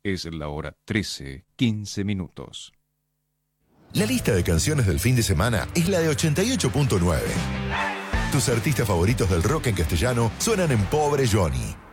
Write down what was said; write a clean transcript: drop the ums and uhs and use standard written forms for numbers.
Es la hora 13:15. La lista de canciones del fin de semana es la de 88.9. Tus artistas favoritos del rock en castellano suenan en Pobre Johnny.